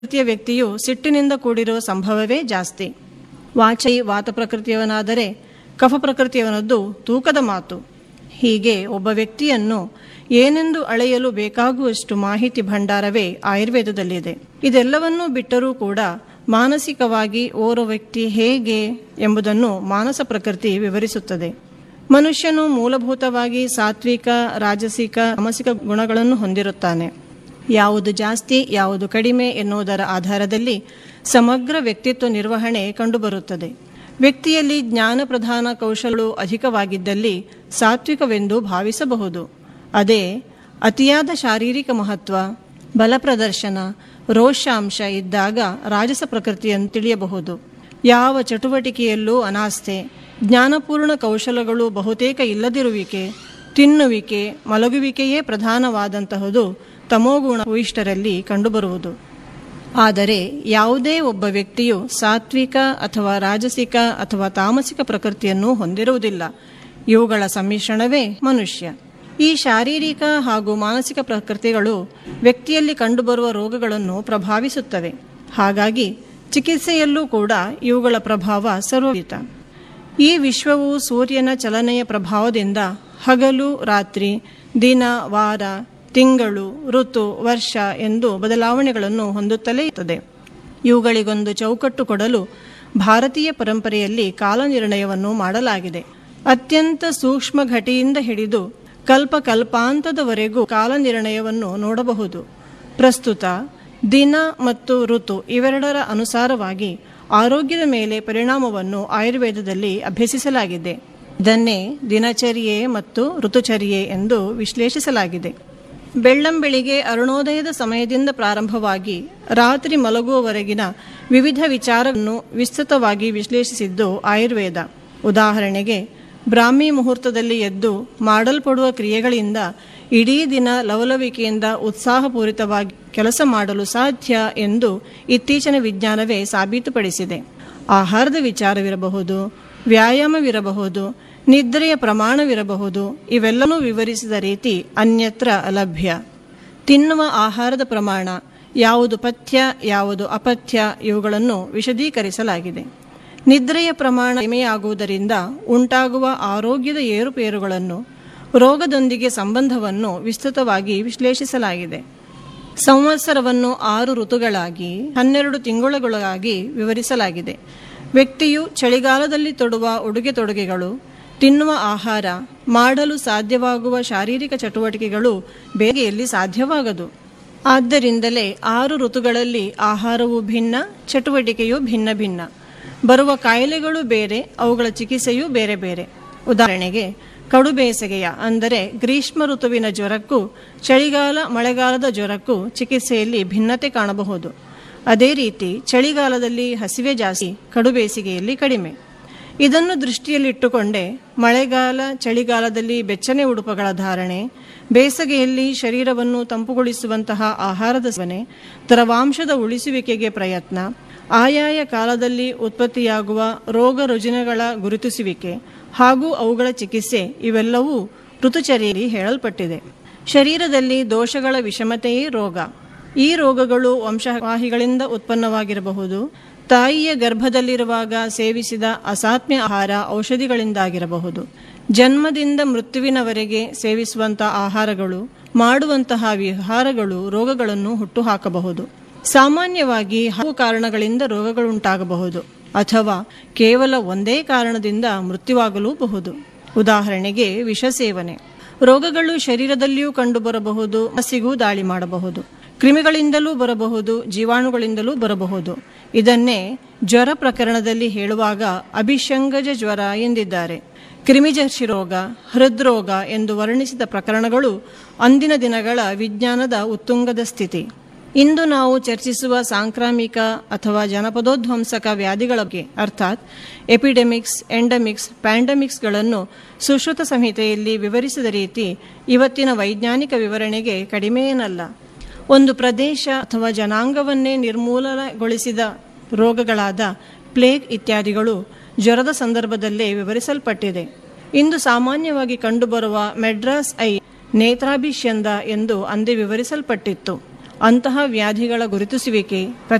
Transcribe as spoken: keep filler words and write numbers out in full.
ಪ್ರಕೃತಿಯ ವ್ಯಕ್ತಿಯು ಸಿಟ್ಟಿನಿಂದ ಕೂಡಿರುವ ಸಂಭವವೇ ಜಾಸ್ತಿ. ವಾಚೈ ವಾತ ಪ್ರಕೃತಿಯವನಾದರೆ ಕಫ ಪ್ರಕೃತಿಯವನದ್ದು ತೂಕದ ಮಾತು. ಹೀಗೆ ಒಬ್ಬ ವ್ಯಕ್ತಿಯನ್ನು ಏನೆಂದು ಅಳೆಯಲು ಬೇಕಾಗುವಷ್ಟು ಮಾಹಿತಿ ಭಂಡಾರವೇ ಆಯುರ್ವೇದದಲ್ಲಿದೆ. ಇದೆಲ್ಲವನ್ನೂ ಬಿಟ್ಟರೂ ಕೂಡ ಮಾನಸಿಕವಾಗಿ ಓರ್ವ ವ್ಯಕ್ತಿ ಹೇಗೆ ಎಂಬುದನ್ನು ಮಾನಸ ಪ್ರಕೃತಿ ವಿವರಿಸುತ್ತದೆ. ಮನುಷ್ಯನು ಮೂಲಭೂತವಾಗಿ ಸಾತ್ವಿಕ, ರಾಜಸಿಕ, ತಾಮಸಿಕ ಗುಣಗಳನ್ನು ಹೊಂದಿರುತ್ತಾನೆ. ಯಾವುದು ಜಾಸ್ತಿ ಯಾವುದು ಕಡಿಮೆ ಎನ್ನುವುದರ ಆಧಾರದಲ್ಲಿ ಸಮಗ್ರ ವ್ಯಕ್ತಿತ್ವ ನಿರ್ವಹಣೆ ಕಂಡುಬರುತ್ತದೆ. ವ್ಯಕ್ತಿಯಲ್ಲಿ ಜ್ಞಾನ ಪ್ರಧಾನ ಕೌಶಲಗಳು ಅಧಿಕವಾಗಿದ್ದಲ್ಲಿ ಸಾತ್ವಿಕವೆಂದು ಭಾವಿಸಬಹುದು. ಅದೇ ಅತಿಯಾದ ಶಾರೀರಿಕ ಮಹತ್ವ, ಬಲ ಪ್ರದರ್ಶನ, ರೋಷಾಂಶ ಇದ್ದಾಗ ರಾಜಸ ಪ್ರಕೃತಿಯನ್ನು ತಿಳಿಯಬಹುದು. ಯಾವ ಚಟುವಟಿಕೆಯಲ್ಲೂ ಅನಾಸ್ಥೆ, ಜ್ಞಾನಪೂರ್ಣ ಕೌಶಲಗಳು ಬಹುತೇಕ ಇಲ್ಲದಿರುವಿಕೆ, ತಿನ್ನುವಿಕೆ, ಮಲಗುವಿಕೆಯೇ ಪ್ರಧಾನವಾದಂತಹದು ತಮೋಗುಣ ಭೂಯಿಷ್ಠರಲ್ಲಿ ಕಂಡುಬರುವುದು. ಆದರೆ ಯಾವುದೇ ಒಬ್ಬ ವ್ಯಕ್ತಿಯು ಸಾತ್ವಿಕ ಅಥವಾ ರಾಜಸಿಕ ಅಥವಾ ತಾಮಸಿಕ ಪ್ರಕೃತಿಯನ್ನು ಹೊಂದಿರುವುದಿಲ್ಲ. ಇವುಗಳ ಸಮ್ಮಿಶ್ರಣವೇ ಮನುಷ್ಯ. ಈ ಶಾರೀರಿಕ ಹಾಗೂ ಮಾನಸಿಕ ಪ್ರಕೃತಿಗಳು ವ್ಯಕ್ತಿಯಲ್ಲಿ ಕಂಡುಬರುವ ರೋಗಗಳನ್ನು ಪ್ರಭಾವಿಸುತ್ತವೆ. ಹಾಗಾಗಿ ಚಿಕಿತ್ಸೆಯಲ್ಲೂ ಕೂಡ ಇವುಗಳ ಪ್ರಭಾವ ಸರ್ವವಿದಿತ. ಈ ವಿಶ್ವವು ಸೂರ್ಯನ ಚಲನೆಯ ಪ್ರಭಾವದಿಂದ ಹಗಲು ರಾತ್ರಿ, ದಿನ ವಾರ, ತಿಂಗಳು, ಋತು, ವರ್ಷ ಎಂದು ಬದಲಾವಣೆಗಳನ್ನು ಹೊಂದುತ್ತಲೇ ಇರುತ್ತದೆ. ಇವುಗಳಿಗೊಂದು ಚೌಕಟ್ಟು ಕೊಡಲು ಭಾರತೀಯ ಪರಂಪರೆಯಲ್ಲಿ ಕಾಲನಿರ್ಣಯವನ್ನು ಮಾಡಲಾಗಿದೆ. ಅತ್ಯಂತ ಸೂಕ್ಷ್ಮ ಘಟಿಯಿಂದ ಹಿಡಿದು ಕಲ್ಪ ಕಲ್ಪಾಂತದವರೆಗೂ ಕಾಲನಿರ್ಣಯವನ್ನು ನೋಡಬಹುದು. ಪ್ರಸ್ತುತ ದಿನ ಮತ್ತು ಋತು ಇವೆರಡರ ಅನುಸಾರವಾಗಿ ಆರೋಗ್ಯದ ಮೇಲೆ ಪರಿಣಾಮವನ್ನು ಆಯುರ್ವೇದದಲ್ಲಿ ಅಭ್ಯಸಿಸಲಾಗಿದೆ. ಇದನ್ನೇ ದಿನಚರ್ಯೆ ಮತ್ತು ಋತುಚರ್ಯೆ ಎಂದು ವಿಶ್ಲೇಷಿಸಲಾಗಿದೆ. ಬೆಳ್ಳಂಬೆಳಿಗ್ಗೆ ಅರುಣೋದಯದ ಸಮಯದಿಂದ ಪ್ರಾರಂಭವಾಗಿ ರಾತ್ರಿ ಮಲಗುವವರೆಗಿನ ವಿವಿಧ ವಿಚಾರವನ್ನು ವಿಸ್ತೃತವಾಗಿ ವಿಶ್ಲೇಷಿಸಿದ್ದು ಆಯುರ್ವೇದ. ಉದಾಹರಣೆಗೆ, ಬ್ರಾಹ್ಮಿ ಮುಹೂರ್ತದಲ್ಲಿ ಎದ್ದು ಮಾಡಲ್ಪಡುವ ಕ್ರಿಯೆಗಳಿಂದ ಇಡೀ ದಿನ ಲವಲವಿಕೆಯಿಂದ ಉತ್ಸಾಹಪೂರಿತವಾಗಿ ಕೆಲಸ ಮಾಡಲು ಸಾಧ್ಯ ಎಂದು ಇತ್ತೀಚಿನ ವಿಜ್ಞಾನವೇ ಸಾಬೀತುಪಡಿಸಿದೆ. ಆಹಾರದ ವಿಚಾರವಿರಬಹುದು, ವ್ಯಾಯಾಮವಿರಬಹುದು, ನಿದ್ರೆಯ ಪ್ರಮಾಣವಿರಬಹುದು. ಇವೆಲ್ಲವೂ ವಿವರಿಸಿದ ರೀತಿ ಅನ್ಯತ್ರ ಅಲಭ್ಯ. ತಿನ್ನುವ ಆಹಾರದ ಪ್ರಮಾಣ, ಯಾವುದು ಪಥ್ಯ ಯಾವುದು ಅಪಥ್ಯ ಇವುಗಳನ್ನು ವಿಶದೀಕರಿಸಲಾಗಿದೆ. ನಿದ್ರೆಯ ಪ್ರಮಾಣ ಕಡಿಮೆಯಾಗುವುದರಿಂದ ಉಂಟಾಗುವ ಆರೋಗ್ಯದ ಏರುಪೇರುಗಳನ್ನು, ರೋಗದೊಂದಿಗೆ ಸಂಬಂಧವನ್ನು ವಿಸ್ತೃತವಾಗಿ ವಿಶ್ಲೇಷಿಸಲಾಗಿದೆ. ಸಂವತ್ಸರವನ್ನು ಆರು ಋತುಗಳಾಗಿ ಹನ್ನೆರಡು ತಿಂಗಳುಗಳಾಗಿ ವಿವರಿಸಲಾಗಿದೆ. ವ್ಯಕ್ತಿಯು ಚಳಿಗಾಲದಲ್ಲಿ ತೊಡುವ ಉಡುಗೆ ತೊಡುಗೆಗಳು, ತಿನ್ನುವ ಆಹಾರ, ಮಾಡಲು ಸಾಧ್ಯವಾಗುವ ಶಾರೀರಿಕ ಚಟುವಟಿಕೆಗಳು ಬೇಗೆಯಲ್ಲಿ ಸಾಧ್ಯವಾಗದು. ಆದ್ದರಿಂದಲೇ ಆರು ಋತುಗಳಲ್ಲಿ ಆಹಾರವು ಭಿನ್ನ, ಚಟುವಟಿಕೆಯೂ ಭಿನ್ನ ಭಿನ್ನ. ಬರುವ ಕಾಯಿಲೆಗಳು ಬೇರೆ, ಅವುಗಳ ಚಿಕಿತ್ಸೆಯೂ ಬೇರೆ ಬೇರೆ. ಉದಾಹರಣೆಗೆ, ಕಡು ಬೇಸಗೆಯ ಅಂದರೆ ಗ್ರೀಷ್ಮ ಋತುವಿನ ಜ್ವರಕ್ಕೂ ಚಳಿಗಾಲ ಮಳೆಗಾಲದ ಜ್ವರಕ್ಕೂ ಚಿಕಿತ್ಸೆಯಲ್ಲಿ ಭಿನ್ನತೆ ಕಾಣಬಹುದು. ಅದೇ ರೀತಿ ಚಳಿಗಾಲದಲ್ಲಿ ಹಸಿವೆ ಜಾಸ್ತಿ, ಕಡು ಬೇಸಿಗೆಯಲ್ಲಿ ಕಡಿಮೆ. ಇದನ್ನು ದೃಷ್ಟಿಯಲ್ಲಿಟ್ಟುಕೊಂಡೇ ಮಳೆಗಾಲ ಚಳಿಗಾಲದಲ್ಲಿ ಬೆಚ್ಚನೆ ಉಡುಪುಗಳ ಧಾರಣೆ, ಬೇಸಗೆಯಲ್ಲಿ ಶರೀರವನ್ನು ತಂಪುಗೊಳಿಸುವಂತಹ ಆಹಾರದ ಸೇವನೆ, ದ್ರವಾಂಶದ ಉಳಿಸುವಿಕೆಗೆ ಪ್ರಯತ್ನ, ಆಯಾಯ ಕಾಲದಲ್ಲಿ ಉತ್ಪತ್ತಿಯಾಗುವ ರೋಗ ರುಜಿನಗಳ ಗುರುತಿಸುವಿಕೆ ಹಾಗೂ ಅವುಗಳ ಚಿಕಿತ್ಸೆ ಇವೆಲ್ಲವೂ ಋತುಚರ್ಯೆಯಲ್ಲಿ ಹೇಳಲ್ಪಟ್ಟಿದೆ. ಶರೀರದಲ್ಲಿ ದೋಷಗಳ ವಿಷಮತೆಯೇ ರೋಗ. ಈ ರೋಗಗಳು ವಂಶವಾಹಿಗಳಿಂದ ಉತ್ಪನ್ನವಾಗಿರಬಹುದು, ತಾಯಿಯ ಗರ್ಭದಲ್ಲಿರುವಾಗ ಸೇವಿಸಿದ ಅಸಾತ್ಮ್ಯ ಆಹಾರ ಔಷಧಿಗಳಿಂದಾಗಿರಬಹುದು, ಜನ್ಮದಿಂದ ಮೃತ್ಯುವಿನವರೆಗೆ ಸೇವಿಸುವಂತಹ ಆಹಾರಗಳು, ಮಾಡುವಂತಹ ವಿಹಾರಗಳು ರೋಗಗಳನ್ನು ಹುಟ್ಟುಹಾಕಬಹುದು. ಸಾಮಾನ್ಯವಾಗಿ ಹಲವು ಕಾರಣಗಳಿಂದ ರೋಗಗಳುಂಟಾಗಬಹುದು ಅಥವಾ ಕೇವಲ ಒಂದೇ ಕಾರಣದಿಂದ ಮೃತ್ಯುವಾಗಲೂಬಹುದು. ಉದಾಹರಣೆಗೆ, ವಿಷ ಸೇವನೆ. ರೋಗಗಳು ಶರೀರದಲ್ಲಿಯೂ ಕಂಡುಬರಬಹುದು, ಮನಸ್ಸಿಗೂ ದಾಳಿ ಮಾಡಬಹುದು. ಕ್ರಿಮಿಗಳಿಂದಲೂ ಬರಬಹುದು, ಜೀವಾಣುಗಳಿಂದಲೂ ಬರಬಹುದು. ಇದನ್ನೇ ಜ್ವರ ಪ್ರಕರಣದಲ್ಲಿ ಹೇಳುವಾಗ ಅಭಿಷಂಗಜ ಜ್ವರ ಎಂದಿದ್ದಾರೆ. ಕ್ರಿಮಿಜರ್ಷಿ ರೋಗ, ಹೃದ್ರೋಗ ಎಂದು ವರ್ಣಿಸಿದ ಪ್ರಕರಣಗಳು ಅಂದಿನ ದಿನಗಳ ವಿಜ್ಞಾನದ ಉತ್ತುಂಗದ ಸ್ಥಿತಿ. ಇಂದು ನಾವು ಚರ್ಚಿಸುವ ಸಾಂಕ್ರಾಮಿಕ ಅಥವಾ ಜನಪದೋಧ್ವಂಸಕ ವ್ಯಾಧಿಗಳ ಬಗ್ಗೆ, ಅರ್ಥಾತ್ ಎಪಿಡೆಮಿಕ್ಸ್, ಎಂಡಮಿಕ್ಸ್, ಪ್ಯಾಂಡಮಿಕ್ಸ್ಗಳನ್ನು ಸುಶ್ರುತ ಸಂಹಿತೆಯಲ್ಲಿ ವಿವರಿಸಿದ ರೀತಿ ಇವತ್ತಿನ ವೈಜ್ಞಾನಿಕ ವಿವರಣೆಗೆ ಕಡಿಮೆಯೇನಲ್ಲ. ಒಂದು ಪ್ರದೇಶ ಅಥವಾ ಜನಾಂಗವನ್ನೇ ನಿರ್ಮೂಲನಗೊಳಿಸಿದ ರೋಗಗಳಾದ ಪ್ಲೇಗ್ ಇತ್ಯಾದಿಗಳು ಜ್ವರದ ಸಂದರ್ಭದಲ್ಲೇ ವಿವರಿಸಲ್ಪಟ್ಟಿದೆ. ಇಂದು ಸಾಮಾನ್ಯವಾಗಿ ಕಂಡುಬರುವ ಮೆಡ್ರಾಸ್ ಐ ನೇತ್ರಾಭಿಷ್ಯಂದ ಎಂದು ಅಂದೇ ವಿವರಿಸಲ್ಪಟ್ಟಿತ್ತು. ಅಂತಹ ವ್ಯಾಧಿಗಳ ಗುರುತಿಸುವಿಕೆ